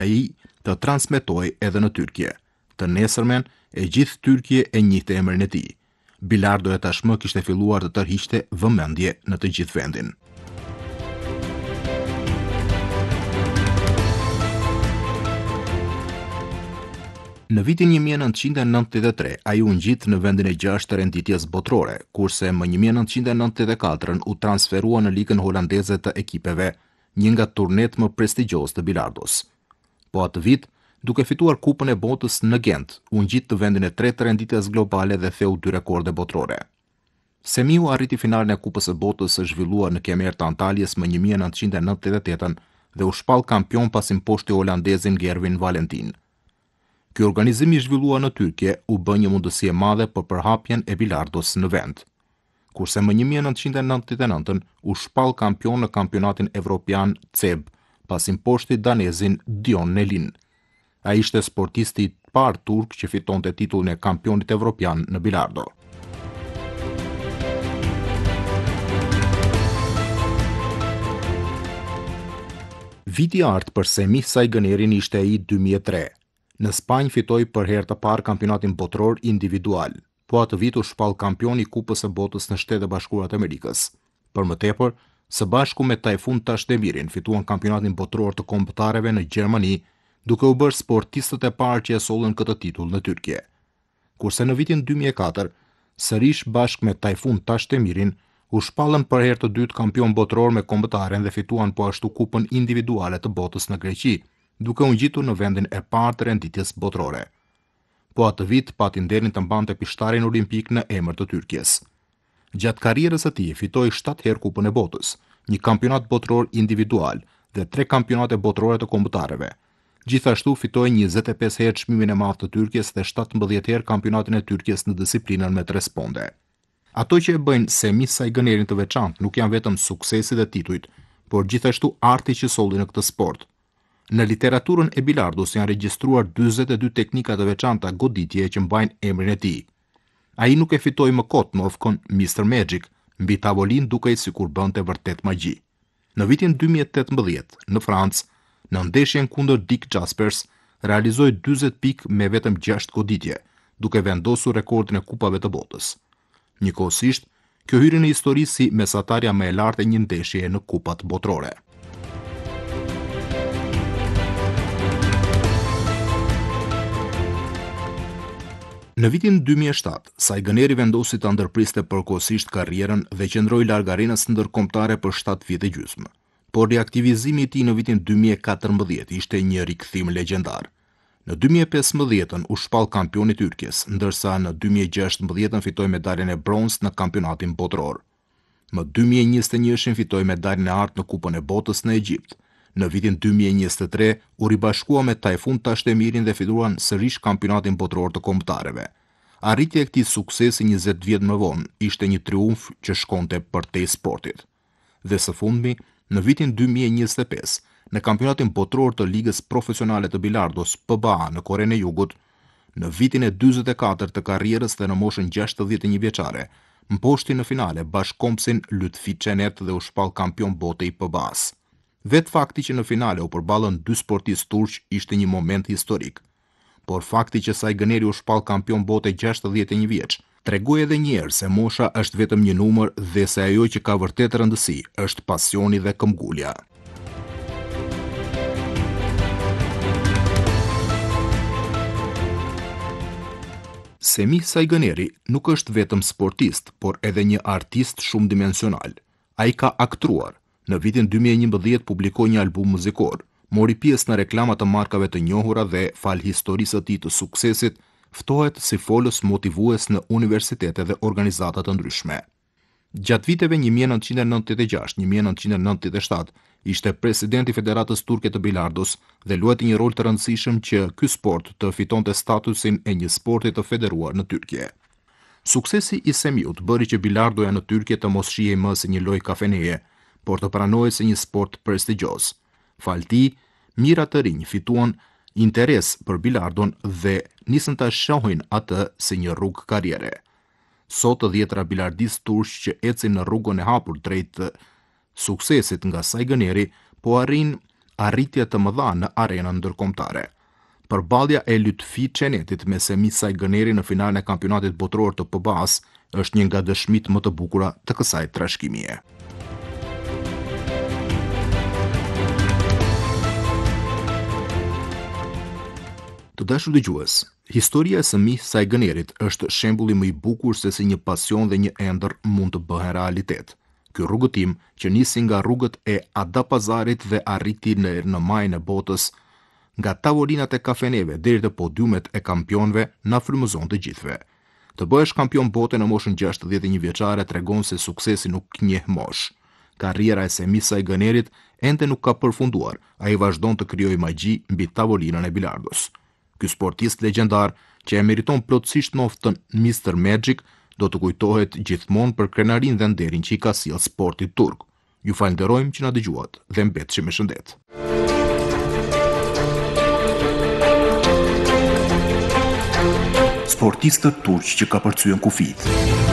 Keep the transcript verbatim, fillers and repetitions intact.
ai të transmetojë edhe në Tyrkje. Të nesërmen, e gjithë Tyrkje e njihte emrin e tij. Bilardo e tashmë kishte filluar të tërhiqte vëmendje në të gjithë vendin. Në vitin një mijë e nëntëqind e nëntëdhjetë e tre, ai u ngjit në vendin e gjashtë të renditjes botërore, kurse më një mijë e nëntëqind e nëntëdhjetë e katër u transferua në ligën holandeze të ekipeve, një nga turnet më prestigjioz të bilardos. Po atë vit, duke fituar Kupën e Botës në Gent, u ngjit në vendin e tretë të renditjes globale dhe theu dy rekorde botërore. Semiu arriti finalen e Kupës së Botës së zhvilluar në Kemer të Antaljes më një mijë e nëntëqind e nëntëdhjetë e tetë dhe u shpall kampion pasi mposhti holandezin Gerwin Valentin. Ky organizim i zhvilluar në Tyrkje u bë një mundësi e madhe për përhapjen e bilardos në vend. Kurse më një mijë e nëntëqind e nëntëdhjetë e nëntën u shpall kampion në kampionatin evropian C E B, pasi mposhti danezin Dion Nelin. Ai ishte sportisti i parë turk që fitonte titullin e kampionit evropian në bilardo. Viti i artë për Semih Saygënerin ishte ai dy mijë e tre. Në Spanjë fitoi për herë të parë kampionatin botëror individual, po atë vit u shpall kampion i Kupës së Botës në Shtetet e Bashkuara të Amerikës. Për më tepër, së bashku me Tayfun Tashdemirin fituan kampionatin botëror të kombëtarëve në Gjermani, duke u bërë sportistët e parë që e sollën këtë titull në Tyrkje. Kurse në vitin dy mijë e katër, sërish bashkë me Tayfun Tashdemirin, u shpallën për herë të dytë kampion botëror me kombëtaren dhe fituan po ashtu kupën individuale të botës në Greqi, duke u ngjitur në vendin e parë të renditjes botërore. Po atë vit pati nderin të mbante pishtarin olimpik në emër të Tyrkjes. Gjatë karrierës së tij fitoi shtatë herë Kupën e Botës, një kampionat botëror individual dhe tre kampionate botërore të kombëtarëve. Gjithashtu fitoi njëzet e pesë herë çmimin e madh të Tyrkjes dhe shtatëmbëdhjetë herë kampionatin e Tyrkjes në disiplinën me tre sponde. Ato që e bëjnë Semih Saygënerin të veçantë nuk janë vetëm suksesi dhe titujt, por gjithashtu arti që solli në këtë sport. Në literaturën e bilardos janë regjistruar dyzet e dy teknika të veçanta goditje që mbajnë emrin e tij. Ai nuk e fitoi më kot mofkon mister Magic, mbi tavolinë dukej sikur bënte vërtet magji. Në vitin dy mijë e tetëmbëdhjetë, në Francë, në ndeshjen kundër Dick Jaspers, realizoi dyzet pikë me vetëm gjashtë goditje, duke vendosur rekordin e kupave të botës. Njëkohësisht, kjo hyri në histori si mesatarja më e lartë e një ndeshjeje në kupat botërore. Në vitin dy mijë e shtatë, Saygëneri vendosi ta ndërpriste përkohësisht karrierën dhe qëndroi larg arenës ndërkombëtare për shtatë vjet e gjysmë. Por riaktivizimi i tij në vitin dy mijë e katërmbëdhjetë ishte një rikthim legjendar. Në dy mijë e pesëmbëdhjetë u shpall kampion i Tyrkjes, ndërsa në dy mijë e gjashtëmbëdhjetë fitoi medaljen e bronzë në kampionatin botëror. Më dy mijë e njëzet e një fitoi medaljen e artë në Kupën e Botës në Egjipt. Në vitin dy mijë e njëzet e tre u ribashkua me Tayfun Tashdemirin dhe fituan sërish kampionatin botëror të kombëtarëve. Arritja e këtij suksesi njëzet vjet më vonë ishte një triumf që shkonte përtej sportit. Dhe së fundmi, në vitin dy mijë e njëzet e pesë, në kampionatin botëror të ligës profesionale të bilardos P B A në Korenë e Jugut, në vitin e dyzet e katër të karrierës dhe në moshën gjashtëdhjetë e një vjeçare, mposhti në finale bashkëkombësin Lutfi Çenet dhe u shpall kampion bote i P B A-s. Vetë fakti që në finale u përballën dy sportistë turq ishte një moment historik. Por fakti që Saygëneri u shpall kampion bote gjashtëdhjetë e një vjeç, tregoi edhe një herë se mosha është vetëm një numër dhe se ajo që ka vërtet rëndësi është pasioni dhe këmbgulja. Semih Saygëneri nuk është vetëm sportist, por edhe një artist shumë dimensional. Ai ka aktruar. Në vitin dy mijë e njëmbëdhjetë publikoi një album muzikor, mori pjesë në reklama të markave të njohura dhe, fal historisë së tij të suksesit, ftohet si folës motivues në universitete dhe organizata të ndryshme. Gjatë viteve një mijë e nëntëqind e nëntëdhjetë e gjashtë - një mijë e nëntëqind e nëntëdhjetë e shtatë, ishte presidenti i Federatës Turke të Bilardos dhe luajti një rol të rëndësishëm që ky sport të fitonte statusin e një sporti të federuar në Tyrkje. Suksesi i Semihut bëri që bilardoja në Tyrkje të mos shihej më si një lojë kafeneje, por të pranohej si një sport prestigjioz. Falti, mira të rinj fituan interes për bilardon dhe nisën ta shohin atë si një rrugë karriere. Sot të dhjetëra bilardistë turq që ecin në rrugën e hapur drejt suksesit nga Saygëneri, po arrin arritje të mëdha në arenën ndërkombëtare. Përballja e Lutfi Çenetit me Semih Sajgëneri në finalen e kampionatit botror të P B A-s është një nga dëshmitë më të bukura të kësaj trashëgimie. Të dashur dëgjues, historia e Semih Sajgënerit është shembulli më i bukur se si një pasion dhe një ëndër mund të bëhen realitet. Ky rrugëtim, që nisi nga rrugët e Adapazarit dhe arriti në, në majën e botës, nga tavolinat e kafeneve deri te podiumet e kampionëve, na frymëzon të gjithëve. Të bëhesh kampion bote në moshën gjashtëdhjetë e një vjeçare tregon se suksesi nuk njeh moshë. Karriera e Semih Sajgënerit ende nuk ka përfunduar, ai vazhdon të krijojë magji mbi tavolinën e bilardos. Ky sportist legjendar, që e meriton plotësisht moftën mister Magic, do të kujtohet gjithmonë për krenarinë dhe nderin që i ka sjellë sportit turk. Ju falenderojmë që na dëgjuat dhe mbetshim me shëndet. Sportistët turq që ka përcyen kufit.